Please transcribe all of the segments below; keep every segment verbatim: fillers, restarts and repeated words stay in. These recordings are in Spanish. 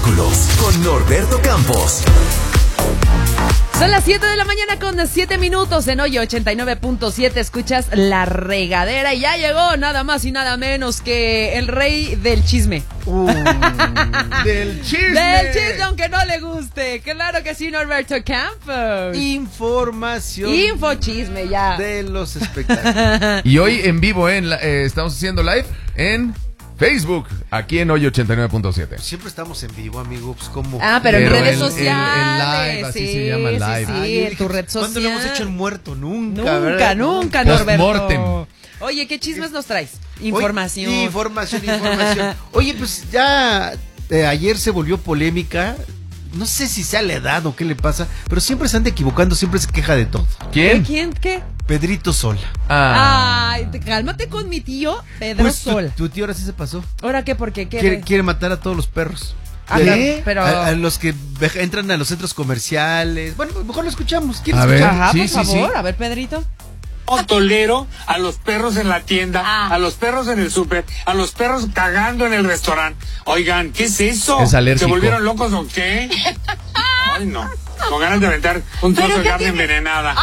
espectáculos con Norberto Campos. Son las siete de la mañana con siete minutos en Hoy ochenta y nueve punto siete. Escuchas La Regadera y ya llegó nada más y nada menos que el rey del chisme. Uh, del chisme. Del chisme, aunque no le guste. Claro que sí, Norberto Campos. Información. Info chisme ya. De los espectáculos. Y hoy en vivo, en la, eh, estamos haciendo live en Facebook, aquí en Hoy ochenta y nueve punto siete. Siempre estamos en vivo, amigo. Pues como. Ah, pero, pero en redes el, sociales. El, el live, así sí, se llama live. Sí, sí, Ay, en tu red social. ¿Cuándo lo hemos hecho el muerto? Nunca. Nunca, ¿verdad? nunca, Post-mortem. Norberto. Oye, ¿qué chismes nos traes? Información. Oye, información, información. Oye, pues ya eh, ayer se volvió polémica. No sé si sea la edad o qué le pasa, pero siempre se anda equivocando, siempre se queja de todo. ¿Quién? ¿Quién? ¿Qué? Pedrito Sola. Ah. Ay, te- cálmate con mi tío, Pedro Pues tu, Sol. tu tío ahora sí se pasó. ¿Ahora qué? ¿Por qué? ¿Qué? Quiere, quiere matar a todos los perros. Ah, ¿Qué? pero- A, a los que ve- entran a los centros comerciales. Bueno, mejor lo escuchamos. ¿Quieres A ver. escuchar? Ajá, Sí, por sí, favor. sí. A ver, Pedrito. No tolero a los perros en la tienda, Ah. a los perros en el súper, a los perros cagando en el restaurante. Oigan, ¿qué es eso? Es alérgico. ¿Se volvieron locos o qué? Ay, no. Con ganas de aventar un trozo de carne envenenada.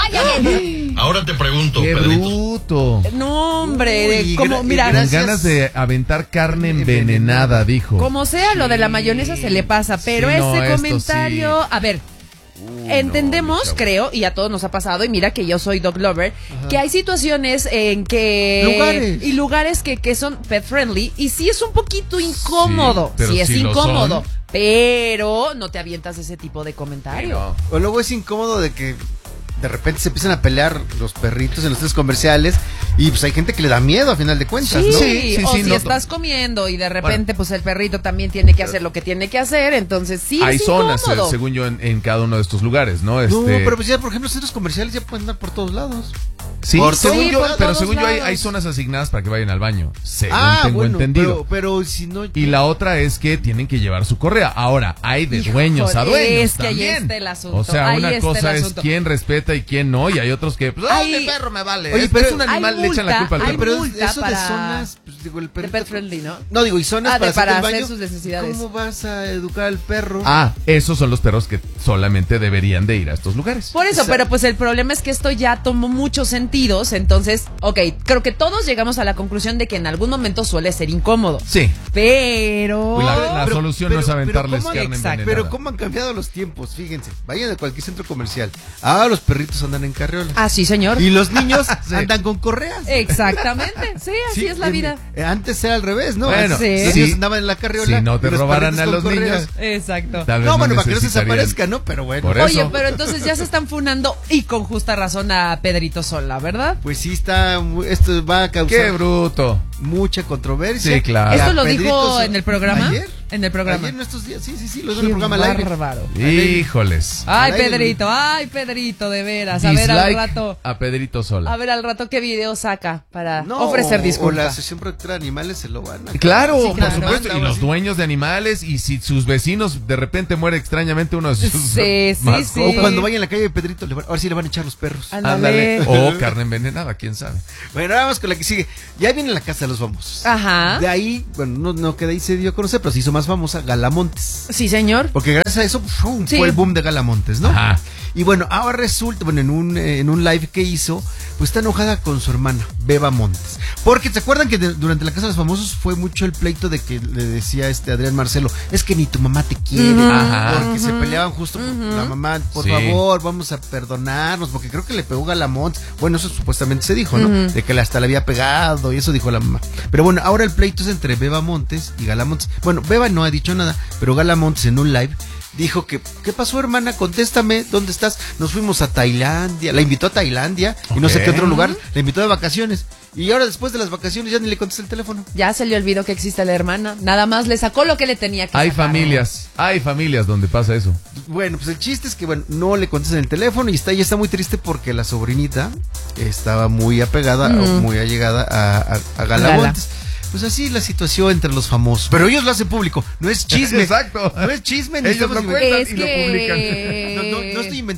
Ahora te pregunto, ¡Qué Pedrito. bruto! No, hombre. Uy, como, gra- mira, Con gracias. ganas de aventar carne envenenada, dijo. como sea, lo de la mayonesa se le pasa. Pero Sí, no, ese esto comentario. A ver. Uy, Entendemos, no, mi chavo. creo, y a todos nos ha pasado, y mira que yo soy dog lover, que hay situaciones en que... Lugares. Y lugares que, que son pet friendly, y sí es un poquito incómodo, Sí, pero sí es sí lo incómodo, son. pero no te avientas ese tipo de comentario. No. O luego es incómodo de que de repente se empiezan a pelear los perritos en los centros comerciales y pues hay gente que le da miedo a final de cuentas, Sí, ¿no? Sí, sí, o sí, si no- estás comiendo y de repente pues el perrito también tiene que hacer lo que tiene que hacer, entonces sí Hay es zonas, eh, incómodo. según yo, en, en cada uno de estos lugares, ¿no? No, Este, pero pues ya, por ejemplo, los centros comerciales ya pueden andar por todos lados. sí, por- según sí, yo, por pero todos según yo hay, lados. hay zonas asignadas para que vayan al baño, según Ah, tengo bueno, entendido. pero, pero si no... Y la otra es que tienen que llevar su correa. Ahora, hay de dueños a Híjole, dueños es que ahí también. está el asunto, O sea, ahí una está el cosa es asunto. quién respeta y quién no, y hay otros que, pues, Hay- ¡ay, mi perro me vale! Oye, es, pero es un hay animal, le echan la multa, culpa al hay Ay, perro. pero multa eso para- de zonas, pues digo, el De perrito... pet friendly, ¿no? No, digo, y zonas Ah, de- para, hacer, para el hacer baño, sus necesidades. ¿Cómo vas a educar al perro? Ah, esos son los perros que solamente deberían de ir a estos lugares. Por eso, Exacto. pero pues el problema es que esto ya tomó muchos sentidos, entonces, ok, creo que todos llegamos a la conclusión de que en algún momento suele ser incómodo. Sí. Pero... Pues la, la Pero- solución pero- no es aventarles pero ¿cómo- carne exacto, envenenada. Pero cómo han cambiado los tiempos, fíjense. Vayan a cualquier centro comercial. Ahora los perritos andan en carriolas. Ah, sí, señor. Y los niños Sí. andan con correas. Exactamente, sí, así Sí, es la en- vida. eh, Antes era al revés, ¿no? Bueno, Antes sí. los sí. niños andaban en la carriola. Si no te y los robaran perritos a con los correas. niños. Exacto. Tal vez No, bueno, para que no se necesitarían- desaparezca, ¿no? Pero bueno. Por Oye, eso. pero entonces ya se están funando y con justa razón a Pedrito Sola, ¿verdad? Pues sí está, mu- esto va a causar ¡Qué bruto! mucha controversia. Sí, claro. Y a ¿Esto lo Pedrito dijo Sol- en el programa? Ayer. En el programa. Ayer en estos días, sí, sí, sí, lo dijo Qué en el programa al aire. bárbaro. Híjoles. Ay, Al aire. Pedrito, ay, Pedrito, de veras. A ver al Dislike rato. a Pedrito Sola. A ver al rato qué video saca para No, ofrecer o la disculpas. Asociación Protectora de Animales se lo van a... Claro, Sí, por claro. supuesto. Y los dueños de animales, y si sus vecinos de repente muere extrañamente uno de sus Sí, sí, mascotas. sí. O cuando vayan en la calle de Pedrito, le van- ahora sí le van a echar los perros. Ándale. Ándale. O carne envenenada, quién sabe. Bueno, ahora vamos con la que sigue. Ya viene la casa de los famosos. Ajá. De ahí, bueno, no, no que de ahí se dio a conocer, pero se hizo más famosa Galamontes. Sí, señor. Porque gracias a eso ¡fum! Sí. Fue el boom de Galamontes, ¿no? Ajá. Y bueno, ahora resulta, bueno, en un, eh, en un live que hizo, pues está enojada con su hermana, Beba Montes. Porque ¿se acuerdan que de- durante la Casa de los Famosos fue mucho el pleito de que le decía este Adrián Marcelo, es que ni tu mamá te quiere? Ujú, Ajá. Porque se ujú, peleaban justo por la mamá, por Sí. favor, vamos a perdonarnos, porque creo que le pegó Galamontes. Bueno, eso supuestamente se dijo, ¿no? Ujú. De que hasta le había pegado y eso dijo la mamá. Pero bueno, ahora el pleito es entre Beba Montes y Galamontes. Bueno, Beba no ha dicho nada, pero Galamontes en un live dijo que, ¿qué pasó, hermana? Contéstame, ¿dónde estás? Nos fuimos a Tailandia, la invitó a Tailandia y no sé Ok. qué otro lugar, la invitó de vacaciones. Y ahora después de las vacaciones ya ni le contesta el teléfono. Ya se le olvidó que existe la hermana. Nada más le sacó lo que le tenía que Hay sacar. familias, hay familias donde pasa eso. Bueno, pues el chiste es que bueno, no le contestan el teléfono y está, ella está muy triste porque la sobrinita estaba muy apegada, Ujú. o muy allegada a, a, a Galamontes. Pues así la situación entre los famosos. Pero ellos lo hacen público, no es chisme. Exacto. No es chisme, ni Ellos estamos lo inventando. cuentan Es y lo que... publican. No, no, no estoy inventando. Ay, no,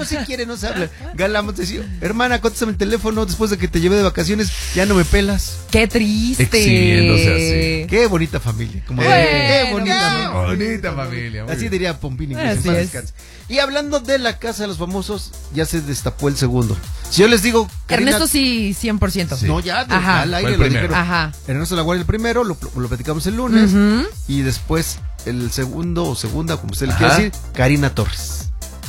no se quiere, no se habla. Gala Montes decía, hermana, contéstame el teléfono después de que te llevé de vacaciones, ya no me pelas. ¡Qué triste! Exhibiéndose así. Qué bonita familia. Como Bueno, qué bonita qué familia. bonita familia. muy Así bien. diría Pompini. que Así en paz es. descanse. Y hablando de la casa de los famosos, ya se destapó el segundo. Si yo les digo, Karina- Ernesto sí, cien por ciento. Sí. No, ya, de- Ajá. al aire Fue el lo primero. dijeron. Ajá. Ernesto La Guardia el primero, lo, lo platicamos el lunes. Ujú. Y después el segundo o segunda, como usted le Ajá. quiere decir, Karina Torres.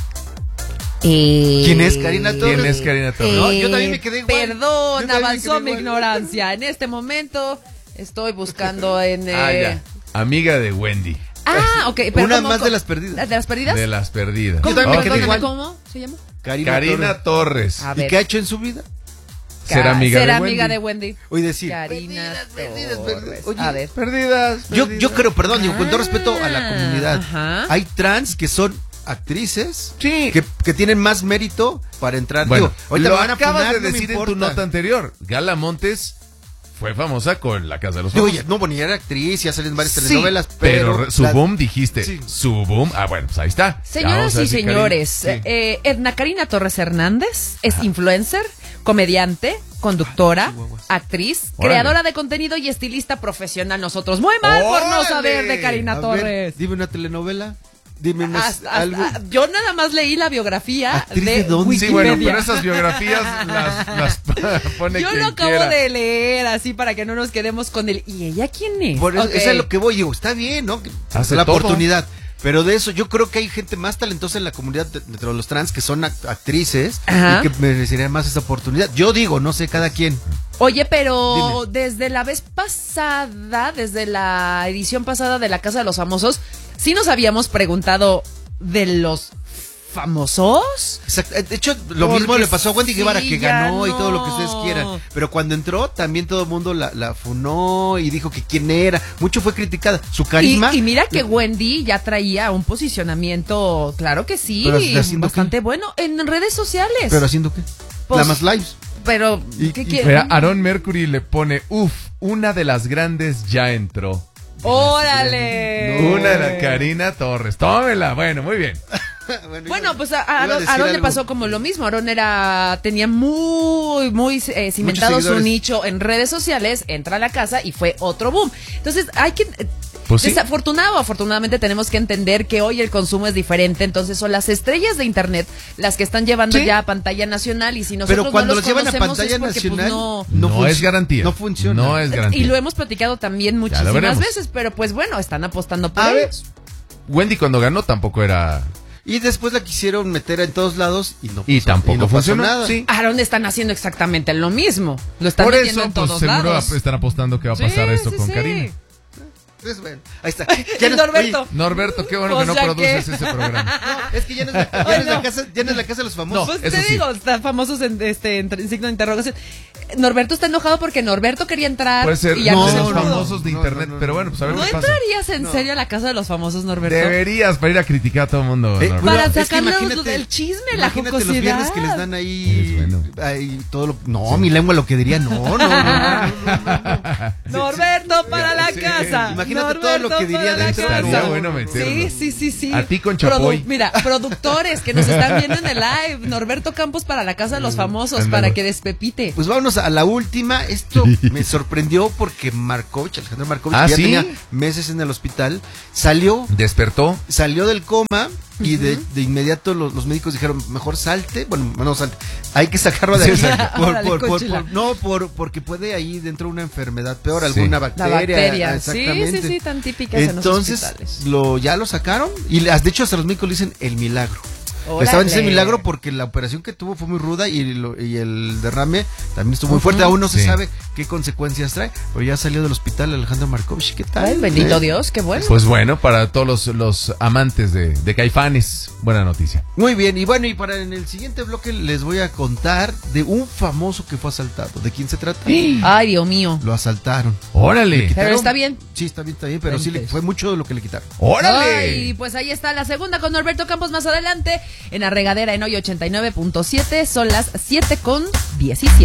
Eh, ¿Quién es Karina Torres? ¿Quién es Karina Torres? No, yo también me quedé igual. Yo Perdón, también me avanzó quedé mi igual. ignorancia. En este momento estoy buscando en... eh, Ah, ya. Amiga de Wendy. Ah, ok. Pero Una ¿cómo- más cómo- de las perdidas. ¿De las perdidas? De las perdidas. ¿Cómo, Yo también me Ok. quedé Perdóname, igual. ¿Cómo se llama? Karina, Karina Torres. Torres. A ¿Y ver. qué ha hecho en su vida? Ser amiga Ser de amiga Wendy. de Wendy. Hoy decir. Karina perdidas, perdidas, Torres. perdidas. Oye, A ver. Perdidas. Yo, perdidas. yo creo, perdón, digo, con todo respeto a la Ah, comunidad. ajá. Hay trans que son actrices Sí. que, que tienen más mérito para entrar. Bueno, Digo, ahorita lo me van a acabas funar, de no me decir en tu importa. nota anterior. Gala Montes fue famosa con La Casa de los Digo, Famosos. ya, no, bueno, ya era actriz, ya salen en varias Sí, telenovelas, pero, pero. re- su la- boom dijiste. Sí. Su boom. Ah, bueno, pues ahí está. Ya Señoras vamos a y decir, señores, Karina. Sí. eh, Edna Karina Torres Hernández es influencer, comediante, conductora, chihuahuas. actriz, Órale. creadora de contenido y estilista profesional. Nosotros muy mal por no ¡Órale! saber de Karina A ver, Torres. dime una telenovela. Dime unas- Hasta- hasta- algo. yo nada más leí la biografía ¿Actriz de de dónde? Sí, Wikipedia. bueno, pero esas biografías las, las pone Yo quien lo acabo quiera. de leer así para que no nos quedemos con el ¿y ella quién es? Por eso, Ok. eso es lo que voy, digo, está bien, ¿no? Que Hace la todo. oportunidad. Pero de eso, yo creo que hay gente más talentosa en la comunidad de- dentro de los trans que son act- actrices Ajá. y que merecerían más esa oportunidad. Yo digo, no sé, cada quien. Oye, pero desde la vez pasada, desde la edición pasada de La Casa de los Famosos, sí nos habíamos preguntado de los famosos. Exacto. De hecho, lo Porque mismo le pasó a Wendy sí, Guevara, que ya ganó y no. todo lo que ustedes quieran. Pero cuando entró, también todo el mundo la, la funó y dijo que quién era. Mucho fue criticada. Su carisma. Y, y mira que Wendy ya traía un posicionamiento, claro que sí, Pero haciendo bastante bueno en redes sociales. ¿Pero haciendo qué? Pues, la más lives. Pero, Y- ¿qué y- quiere? Mira, Aaron Mercury le pone, uff, una de las grandes ya entró. ¡Órale! Una de la Karina Torres. Tómela. Bueno, muy bien. Bueno, iba- pues a iba a Aaron, decir Aaron le algo. pasó como lo mismo. Aaron era tenía muy, muy eh, cimentado su seguidores. nicho en redes sociales, entra a la casa y fue otro boom. Entonces hay que... eh, Pues sí. Desafortunado o afortunadamente tenemos que entender que hoy el consumo es diferente, entonces son las estrellas de internet las que están llevando Sí. ya a pantalla nacional y si nosotros Pero cuando no los, los llevan a conocemos pantalla es porque, pues, nacional, no... No, func- es garantía. No funciona. No es garantía. Y lo hemos platicado también muchísimas veremos. veces, pero pues bueno, están apostando por A ver. ellos. Wendy cuando ganó tampoco era... Y después la quisieron meter en todos lados y no Y pasó- tampoco no pasó funcionó. nada. Sí. Aaron están haciendo exactamente lo mismo. Lo están Por metiendo eso, en pues todos seguro lados. están apostando que va a Sí, pasar esto sí, con sí. Karina. Pues bueno, ahí está. El no- Norberto. oye, Norberto, qué bueno O que no sea produces que- ese programa. no, es que ya no es la, ya Ay, no es la no. casa, ya no es la casa de los famosos. No. Pues Eso te sí. digo, están famosos en, este, en, en signo de interrogación. Norberto está enojado porque Norberto quería entrar. Puede ser y ya no, no, se de los pudo. famosos de No, internet, no, no, pero no. bueno, pues a ver ¿No qué pasa. entrarías en serio a la casa de los famosos, Norberto? Deberías para ir a criticar a todo el mundo. Eh, Norberto. Para pero es que sacarle imagínate- el chisme, la imagínate los jocosidad. viernes que les dan ahí, Es bueno. ahí todo lo, no, mi lengua lo que diría, no, no, no, no, no, no. Norberto para la Sí. casa. Imagínate todo lo que Norberto diría para la dentro. casa. Estaría bueno meterlo. Sí, sí, sí, sí. A ti con Chapoy. Mira, productores que nos están viendo en el live. Norberto Campos para la casa de los famosos, Ándale. para que despepite. Pues vámonos a la última. Esto me sorprendió porque Markovich, Alejandro Markovich, ¿Ah, que ya sí? tenía meses en el hospital, salió, Despertó. salió del coma y de, de inmediato los, los médicos dijeron, mejor salte, bueno, no salte, hay que sacarlo de Sí, aquí. exacto. por, Órale, por- por- cóchila. por- no, por, porque puede ahí dentro una enfermedad peor, Sí. alguna La bacteria. bacteria. ah, Sí, exactamente. sí, sí, tan típicas en los Entonces, hospitales. lo, ya lo sacaron y las- de hecho hasta los médicos le dicen el milagro. Le Órale. estaban diciendo milagro porque la operación que tuvo fue muy ruda y, lo- y el derrame también estuvo muy fuerte. Aún no se Sí. sabe qué consecuencias trae, pero ya salió del hospital Alejandro Markovich. ¿Qué tal? Ay, bendito Eh, Dios, qué bueno. Pues bueno, para todos los, los amantes de, de Caifanes, buena noticia. Muy bien, y bueno, y para en el siguiente bloque les voy a contar de un famoso que fue asaltado. ¿De quién se trata? Ay, Dios mío. Lo asaltaron. Órale. Pero está bien. Sí, está bien, está bien, pero sí le, Ventes. fue mucho de lo que le quitaron. Órale. Ay, pues ahí está la segunda con Norberto Campos más adelante en la regadera en hoy ochenta y nueve punto siete. Son las siete con diecisiete.